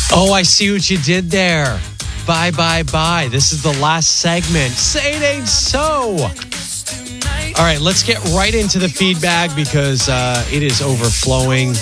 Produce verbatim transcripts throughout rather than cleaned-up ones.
Oh, I see what you did there. Bye, bye, bye. This is the last segment. Say it ain't so. All right, let's get right into the feedback because uh, it is overflowing.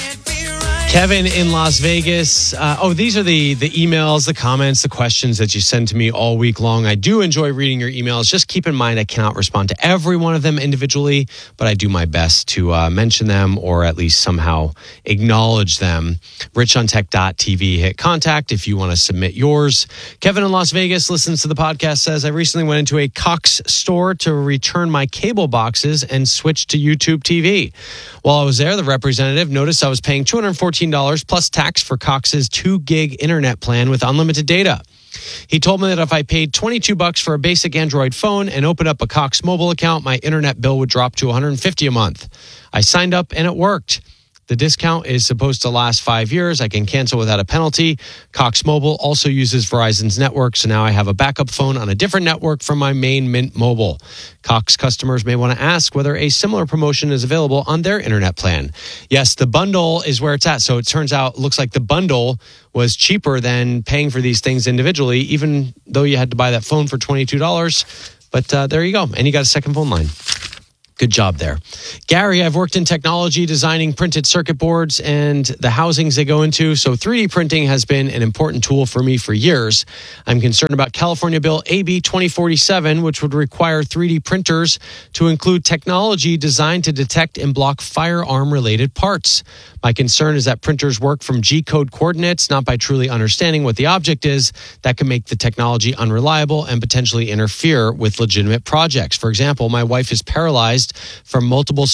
Kevin in Las Vegas. Uh, oh, these are the the emails, the comments, the questions that you send to me all week long. I do enjoy reading your emails. Just keep in mind, I cannot respond to every one of them individually, but I do my best to uh, mention them or at least somehow acknowledge them. rich on tech dot t v. Hit contact if you want to submit yours. Kevin in Las Vegas listens to the podcast, says, I recently went into a Cox store to return my cable boxes and switched to YouTube T V. While I was there, the representative noticed I was paying two hundred fourteen dollars plus tax for Cox's two gig internet plan with unlimited data. He told me that if I paid twenty-two bucks for a basic Android phone and opened up a Cox mobile account, my internet bill would drop to one hundred fifty dollars a month. I signed up and it worked. The discount is supposed to last five years. I can cancel without a penalty. Cox Mobile also uses Verizon's network, so now I have a backup phone on a different network from my main Mint Mobile. Cox customers may want to ask whether a similar promotion is available on their internet plan. Yes, the bundle is where it's at. So it turns out, it looks like the bundle was cheaper than paying for these things individually, even though you had to buy that phone for twenty-two dollars. But uh, there you go. And you got a second phone line. Good job there. Gary, I've worked in technology, designing printed circuit boards and the housings they go into. So three D printing has been an important tool for me for years. I'm concerned about California Bill A B twenty forty-seven, which would require three D printers to include technology designed to detect and block firearm-related parts. My concern is that printers work from G-code coordinates, not by truly understanding what the object is. That can make the technology unreliable and potentially interfere with legitimate projects. For example, my wife is paralyzed from multiple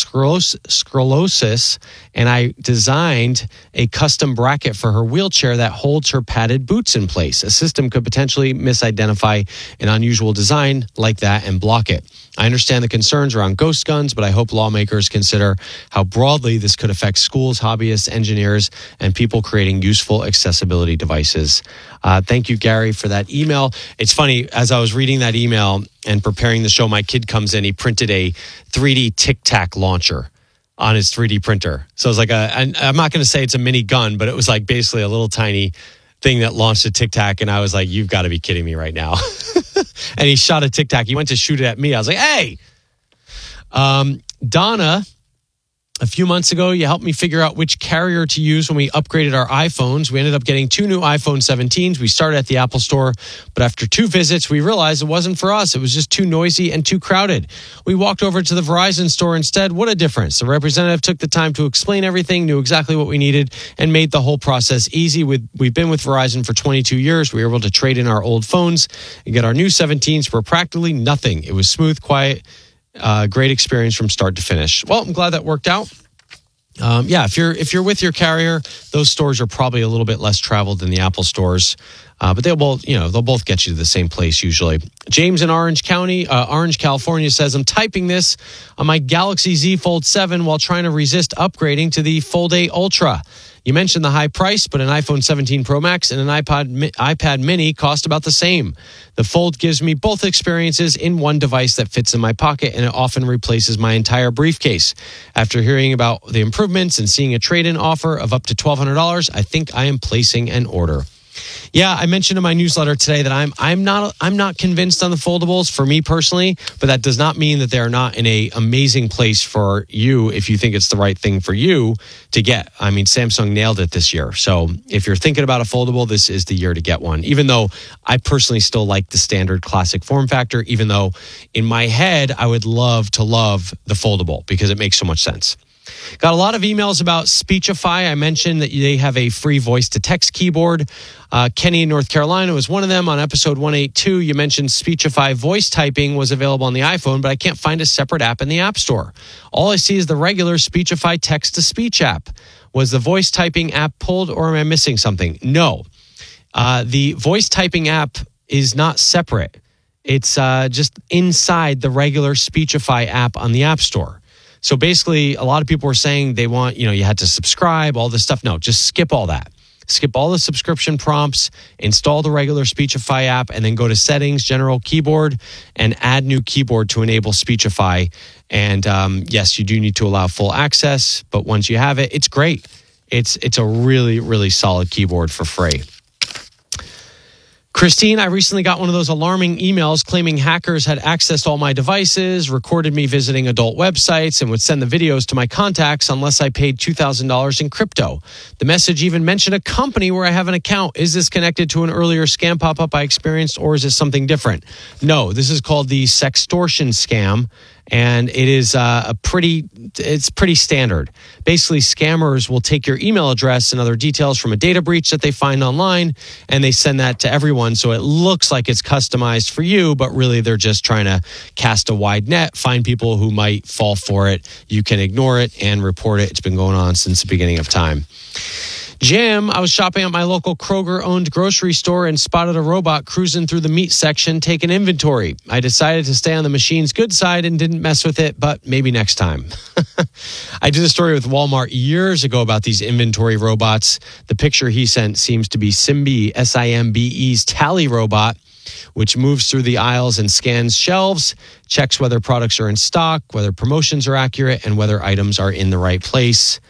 sclerosis, and I designed a custom bracket for her wheelchair that holds her padded boots in place. A system could potentially misidentify an unusual design like that and block it. I understand the concerns around ghost guns, but I hope lawmakers consider how broadly this could affect schools, hobbyists, engineers, and people creating useful accessibility devices. Uh, thank you, Gary, for that email. It's funny, as I was reading that email and preparing the show, my kid comes in, he printed a three D Tic Tac launcher on his three D printer. So it's like a, and I'm not going to say it's a mini gun, but it was like basically a little tiny thing that launched a Tic Tac, and I was like, you've got to be kidding me right now. And he shot a Tic Tac. He went to shoot it at me. I was like, hey! Um, Donna, a few months ago, you helped me figure out which carrier to use when we upgraded our iPhones. We ended up getting two new iPhone seventeens. We started at the Apple Store, but after two visits, we realized it wasn't for us. It was just too noisy and too crowded. We walked over to the Verizon store instead. What a difference. The representative took the time to explain everything, knew exactly what we needed, and made the whole process easy. With We've been with Verizon for twenty-two years. We were able to trade in our old phones and get our new seventeens for practically nothing. It was smooth, quiet, Uh, great experience from start to finish. Well, I'm glad that worked out. Um, yeah, if you're if you're with your carrier, those stores are probably a little bit less traveled than the Apple stores, uh, but they'll both you know they'll both get you to the same place usually. James in Orange County, uh, Orange, California says, I'm typing this on my Galaxy Z Fold seven while trying to resist upgrading to the Fold eight Ultra. You mentioned the high price, but an iPhone seventeen Pro Max and an iPod iPad Mini cost about the same. The Fold gives me both experiences in one device that fits in my pocket, and it often replaces my entire briefcase. After hearing about the improvements and seeing a trade-in offer of up to twelve hundred dollars, I think I am placing an order. Yeah, I mentioned in my newsletter today that I'm I'm not I'm not convinced on the foldables for me personally, but that does not mean that they're not in a amazing place for you if you think it's the right thing for you to get. I mean, Samsung nailed it this year. So if you're thinking about a foldable, this is the year to get one. Even though I personally still like the standard classic form factor, even though in my head I would love to love the foldable because it makes so much sense. Got a lot of emails about Speechify. I mentioned that they have a free voice-to-text keyboard. Uh, Kenny in North Carolina was one of them. On episode one eighty-two, you mentioned Speechify voice typing was available on the iPhone, but I can't find a separate app in the App Store. All I see is the regular Speechify text-to-speech app. Was the voice typing app pulled, or am I missing something? No. Uh, the voice typing app is not separate. It's uh, just inside the regular Speechify app on the App Store. So basically, a lot of people were saying they want, you know, you had to subscribe, all this stuff. No, just skip all that. Skip all the subscription prompts, install the regular Speechify app, and then go to Settings, General Keyboard, and add new keyboard to enable Speechify. And um, yes, you do need to allow full access, but once you have it, it's great. It's it's a really, really solid keyboard for free. Christine, I recently got one of those alarming emails claiming hackers had accessed all my devices, recorded me visiting adult websites, and would send the videos to my contacts unless I paid two thousand dollars in crypto. The message even mentioned a company where I have an account. Is this connected to an earlier scam pop-up I experienced, or is this something different? No, this is called the sextortion scam. And it is uh, a pretty, it's pretty standard. Basically, scammers will take your email address and other details from a data breach that they find online, and they send that to everyone. So it looks like it's customized for you, but really they're just trying to cast a wide net, find people who might fall for it. You can ignore it and report it. It's been going on since the beginning of time. Jim, I was shopping at my local Kroger-owned grocery store and spotted a robot cruising through the meat section taking inventory. I decided to stay on the machine's good side and didn't mess with it, but maybe next time. I did a story with Walmart years ago about these inventory robots. The picture he sent seems to be Simbe, S I M B E's tally robot, which moves through the aisles and scans shelves, checks whether products are in stock, whether promotions are accurate, and whether items are in the right place.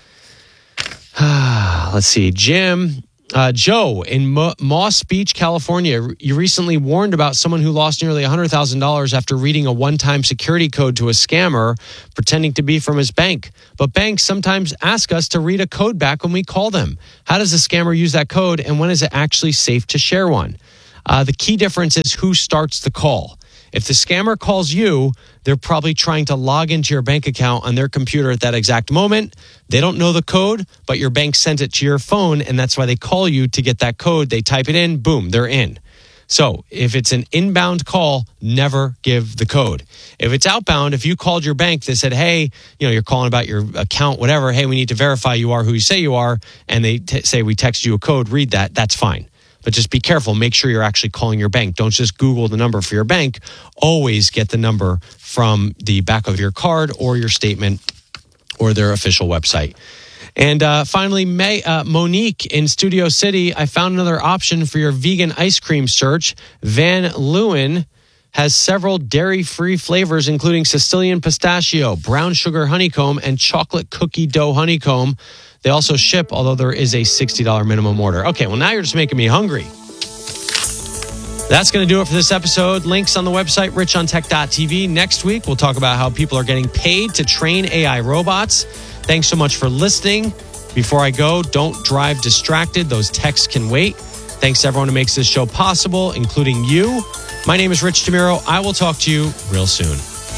Let's see. Jim, uh, Joe in Mo- Moss Beach, California, you recently warned about someone who lost nearly one hundred thousand dollars after reading a one-time security code to a scammer pretending to be from his bank. But banks sometimes ask us to read a code back when we call them. How does a scammer use that code, and when is it actually safe to share one? Uh, the key difference is who starts the call. If the scammer calls you, they're probably trying to log into your bank account on their computer at that exact moment. They don't know the code, but your bank sent it to your phone, and that's why they call you to get that code. They type it in, boom, they're in. So if it's an inbound call, never give the code. If it's outbound, if you called your bank, they said, hey, you know, you're calling about your account, whatever. Hey, we need to verify you are who you say you are. And they t- say, we text you a code, read that. That's fine. But just be careful. Make sure you're actually calling your bank. Don't just Google the number for your bank. Always get the number from the back of your card or your statement or their official website. And uh, finally, May, uh, Monique in Studio City, I found another option for your vegan ice cream search. Van Leeuwen has several dairy-free flavors, including Sicilian pistachio, brown sugar honeycomb, and chocolate cookie dough honeycomb. They also ship, although there is a sixty dollars minimum order. Okay, well, now you're just making me hungry. That's going to do it for this episode. Links on the website, rich on tech dot t v. Next week, we'll talk about how people are getting paid to train A I robots. Thanks so much for listening. Before I go, don't drive distracted. Those texts can wait. Thanks to everyone who makes this show possible, including you. My name is Rich DeMiro. I will talk to you real soon.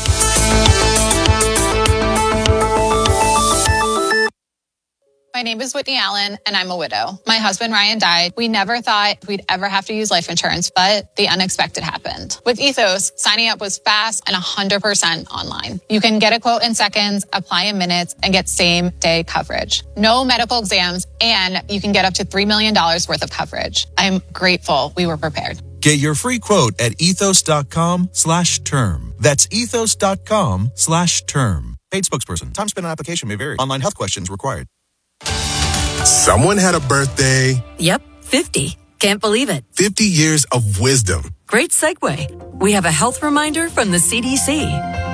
My name is Whitney Allen, and I'm a widow. My husband, Ryan, died. We never thought we'd ever have to use life insurance, but the unexpected happened. With Ethos, signing up was fast and one hundred percent online. You can get a quote in seconds, apply in minutes, and get same-day coverage. No medical exams, and you can get up to three million dollars worth of coverage. I'm grateful we were prepared. Get your free quote at ethos.com slash term. That's ethos.com slash term. Paid spokesperson. Time spent on application may vary. Online health questions required. Someone had a birthday. Yep, fifty. Can't believe it. fifty years of wisdom. Great segue. We have a health reminder from the C D C.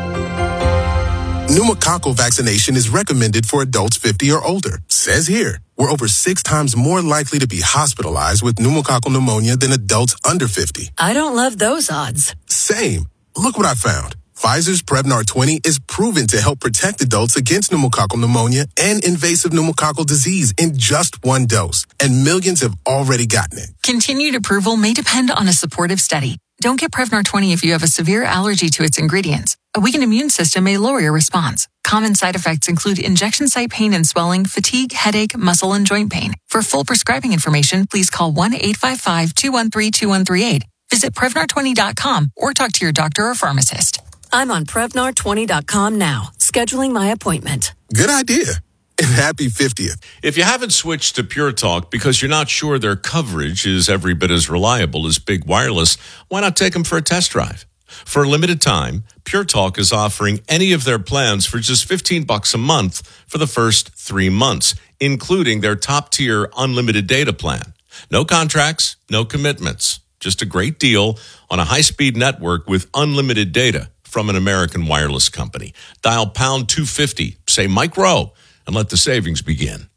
Pneumococcal vaccination is recommended for adults fifty or older. Says here, we're over six times more likely to be hospitalized with pneumococcal pneumonia than adults under fifty. I don't love those odds. Same. Look what I found. Pfizer's Prevnar twenty is proven to help protect adults against pneumococcal pneumonia and invasive pneumococcal disease in just one dose. And millions have already gotten it. Continued approval may depend on a supportive study. Don't get Prevnar twenty if you have a severe allergy to its ingredients. A weakened immune system may lower your response. Common side effects include injection site pain and swelling, fatigue, headache, muscle, and joint pain. For full prescribing information, please call one eight five five, two one three, two one three eight. Visit Prevnar twenty dot com or talk to your doctor or pharmacist. I'm on Prevnar twenty dot com now, scheduling my appointment. Good idea. And happy fiftieth. If you haven't switched to Pure Talk because you're not sure their coverage is every bit as reliable as Big Wireless, why not take them for a test drive? For a limited time, Pure Talk is offering any of their plans for just fifteen bucks a month for the first three months, including their top-tier unlimited data plan. No contracts, no commitments. Just a great deal on a high-speed network with unlimited data from an American wireless company. Dial pound two fifty, say Mike Rowe, and let the savings begin.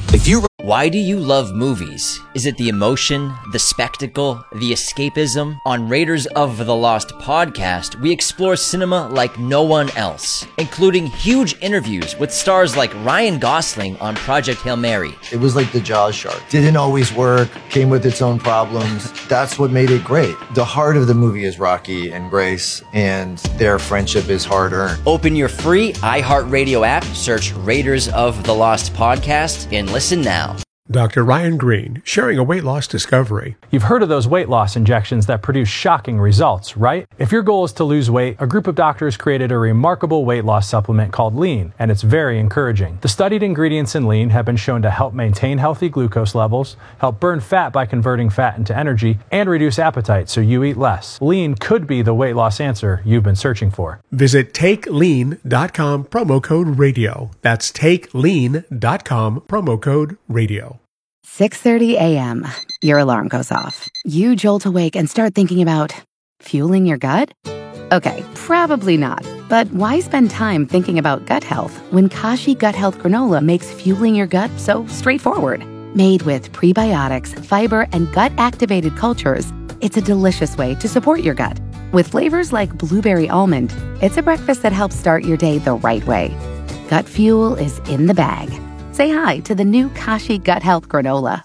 If you Why do you love movies? Is it the emotion, the spectacle, the escapism? On Raiders of the Lost podcast, we explore cinema like no one else, including huge interviews with stars like Ryan Gosling on Project Hail Mary. It was like the Jaws shark. Didn't always work, came with its own problems. That's what made it great. The heart of the movie is Rocky and Grace, and their friendship is hard-earned. Open your free iHeartRadio app, search Raiders of the Lost podcast, and listen now. Doctor Ryan Green, sharing a weight loss discovery. You've heard of those weight loss injections that produce shocking results, right? If your goal is to lose weight, a group of doctors created a remarkable weight loss supplement called Lean, and it's very encouraging. The studied ingredients in Lean have been shown to help maintain healthy glucose levels, help burn fat by converting fat into energy, and reduce appetite so you eat less. Lean could be the weight loss answer you've been searching for. Visit take lean dot com, promo code radio. That's take lean dot com, promo code radio. six thirty a.m. Your alarm goes off. You jolt awake and start thinking about fueling your gut? Okay, probably not. But why spend time thinking about gut health when Kashi Gut Health Granola makes fueling your gut so straightforward? Made with prebiotics, fiber, and gut-activated cultures, it's a delicious way to support your gut. With flavors like blueberry almond, it's a breakfast that helps start your day the right way. Gut fuel is in the bag. Say hi to the new Kashi Gut Health Granola.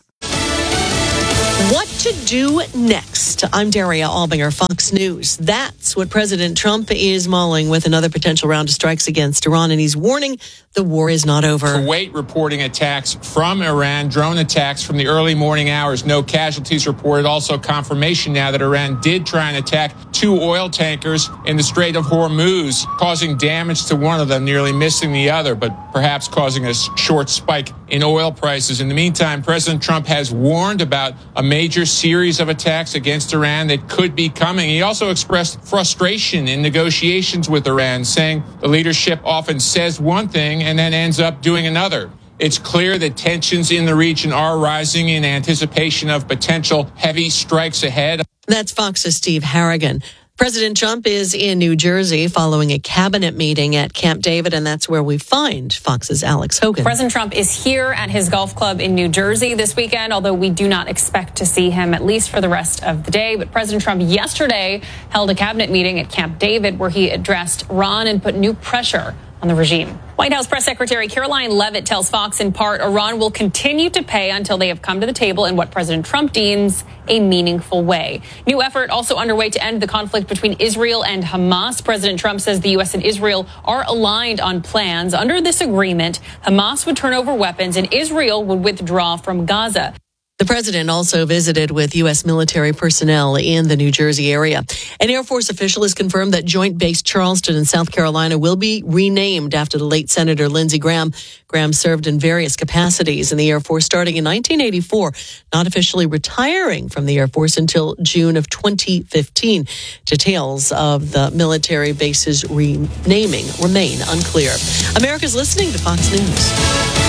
What to do next? I'm Daria Albinger, Fox News. That's what President Trump is mulling with another potential round of strikes against Iran, and he's warning the war is not over. Kuwait reporting attacks from Iran, drone attacks from the early morning hours. No casualties reported. Also confirmation now that Iran did try and attack two oil tankers in the Strait of Hormuz, causing damage to one of them, nearly missing the other, but perhaps causing a short spike in oil prices. In the meantime, President Trump has warned about a major series of attacks against Iran that could be coming. He also expressed frustration in negotiations with Iran, saying the leadership often says one thing and then ends up doing another. It's clear that tensions in the region are rising in anticipation of potential heavy strikes ahead. That's Fox's Steve Harrigan. President Trump is in New Jersey following a cabinet meeting at Camp David, and that's where we find Fox's Alex Hogan. President Trump is here at his golf club in New Jersey this weekend, although we do not expect to see him, at least for the rest of the day. But President Trump yesterday held a cabinet meeting at Camp David where he addressed Iran and put new pressure on the regime. White House Press Secretary Caroline Leavitt tells Fox in part Iran will continue to pay until they have come to the table in what President Trump deems a meaningful way. New effort also underway to end the conflict between Israel and Hamas. President Trump says the U S and Israel are aligned on plans. Under this agreement, Hamas would turn over weapons and Israel would withdraw from Gaza. The president also visited with U S military personnel in the New Jersey area. An Air Force official has confirmed that Joint Base Charleston in South Carolina will be renamed after the late Senator Lindsey Graham. Graham served in various capacities in the Air Force starting in nineteen eighty-four, not officially retiring from the Air Force until June of twenty fifteen. Details of the military base's renaming remain unclear. America's listening to Fox News.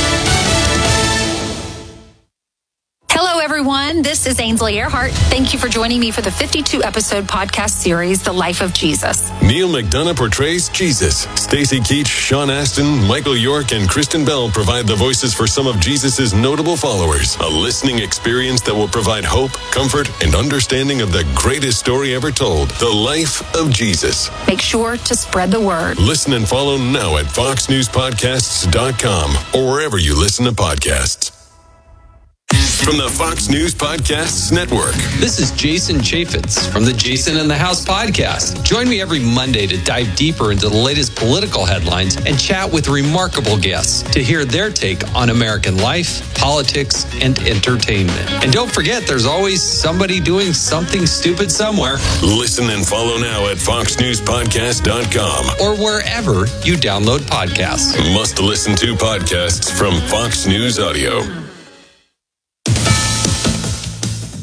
Hello, everyone. This is Ainsley Earhart. Thank you for joining me for the fifty-two episode podcast series, The Life of Jesus. Neil McDonough portrays Jesus. Stacey Keach, Sean Astin, Michael York, and Kristen Bell provide the voices for some of Jesus' notable followers. A listening experience that will provide hope, comfort, and understanding of the greatest story ever told, The Life of Jesus. Make sure to spread the word. Listen and follow now at fox news podcasts dot com or wherever you listen to podcasts. From the Fox News Podcasts Network. This is Jason Chaffetz from the Jason in the House podcast. Join me every Monday to dive deeper into the latest political headlines and chat with remarkable guests to hear their take on American life, politics, and entertainment. And don't forget, there's always somebody doing something stupid somewhere. Listen and follow now at fox news podcast dot com or wherever you download podcasts. Must listen to podcasts from Fox News Audio. Early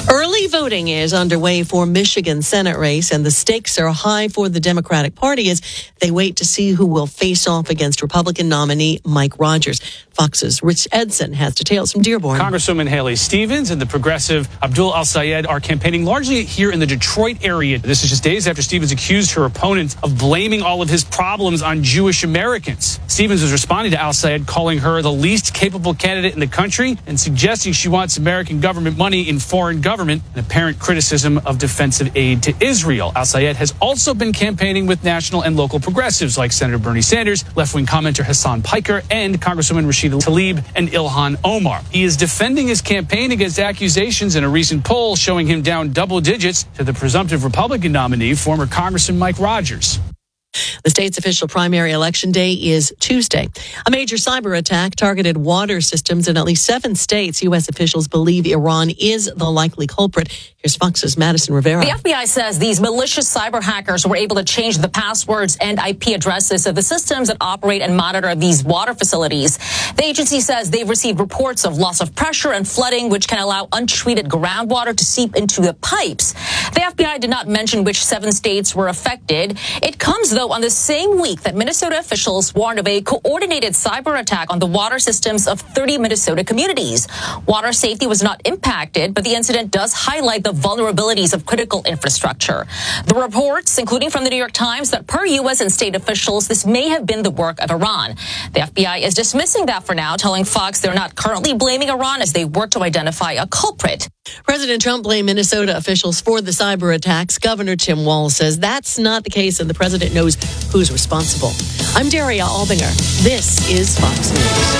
Early voting is underway for Michigan Senate race, and the stakes are high for the Democratic Party as they wait to see who will face off against Republican nominee Mike Rogers. Fox's Rich Edson has details from Dearborn. Congresswoman Haley Stevens and the progressive Abdul Al-Sayed are campaigning largely here in the Detroit area. This is just days after Stevens accused her opponent of blaming all of his problems on Jewish Americans. Stevens was responding to Al-Sayed, calling her the least capable candidate in the country and suggesting she wants American government money in foreign government, an apparent criticism of defensive aid to Israel. Al-Sayed has also been campaigning with national and local progressives like Senator Bernie Sanders, left-wing commenter Hassan Piker, and Congresswoman Rashida Tlaib and Ilhan Omar. He is defending his campaign against accusations in a recent poll showing him down double digits to the presumptive Republican nominee, former Congressman Mike Rogers. The state's official primary election day is Tuesday. A major cyber attack targeted water systems in at least seven states. U S officials believe Iran is the likely culprit. Here's Fox's Madison Rivera. The F B I says these malicious cyber hackers were able to change the passwords and I P addresses of the systems that operate and monitor these water facilities. The agency says they've received reports of loss of pressure and flooding, which can allow untreated groundwater to seep into the pipes. The F B I did not mention which seven states were affected. It comes, though, on the same week that Minnesota officials warned of a coordinated cyber attack on the water systems of thirty Minnesota communities. Water safety was not impacted, but the incident does highlight the vulnerabilities of critical infrastructure. The reports, including from the New York Times, that per U S and state officials, this may have been the work of Iran. The F B I is dismissing that for now, telling Fox they're not currently blaming Iran as they work to identify a culprit. President Trump blamed Minnesota officials for the cyber attacks. Governor Tim Walz says that's not the case, and the president knows who's responsible. I'm Daria Albinger. This is Fox News.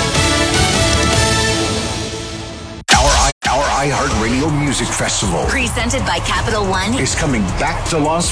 Our, our iHeartRadio Music Festival, presented by Capital One, is coming back to Las